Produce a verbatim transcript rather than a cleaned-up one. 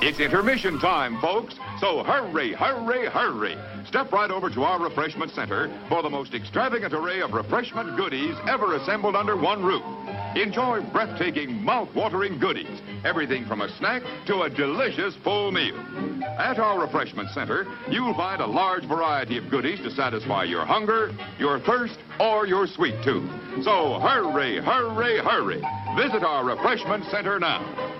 It's intermission time, folks, so hurry, hurry, hurry. Step right over to our refreshment center for the most extravagant array of refreshment goodies ever assembled under one roof. Enjoy breathtaking, mouth-watering goodies, everything from a snack to a delicious full meal. At our refreshment center, you'll find a large variety of goodies to satisfy your hunger, your thirst, or your sweet tooth. So hurry, hurry, hurry. Visit our refreshment center now.